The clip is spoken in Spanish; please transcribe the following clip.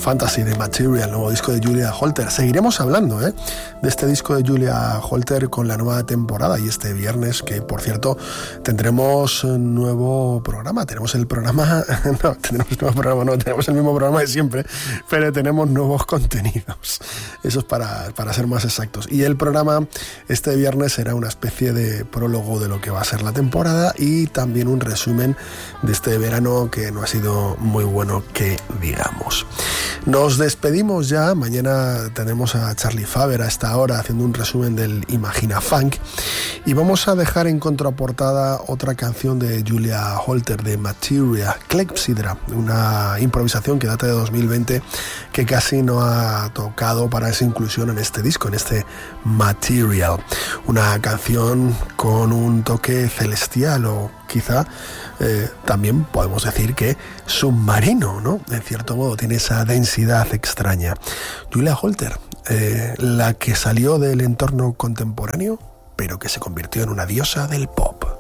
Fantasy de Material, el nuevo disco de Julia Holter. Seguiremos hablando de este disco de Julia Holter con la nueva temporada y este viernes, que por cierto tendremos un nuevo programa. Tenemos el programa, no, tenemos el mismo programa de siempre, pero tenemos nuevos contenidos. Eso es para ser más exactos. Y el programa este viernes será una especie de prólogo de lo que va a ser la temporada y también un resumen de este verano que no ha sido muy bueno, que digamos. Nos despedimos ya. Mañana tenemos a Charlie Faber a esta hora haciendo un resumen del Imagina Funk y vamos a dejar en contraportada otra canción de Julia Holter, de Material, Clepsydra, una improvisación que data de 2020 que casi no ha tocado para esa inclusión en este disco, en este Material. Una canción con un toque celestial o quizá también podemos decir que submarino, ¿no? En cierto modo tiene esa densidad extraña. Julia Holter, la que salió del entorno contemporáneo, pero que se convirtió en una diosa del pop.